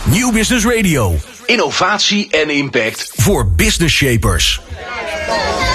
Nieuw Business Radio. Innovatie en impact voor business shapers.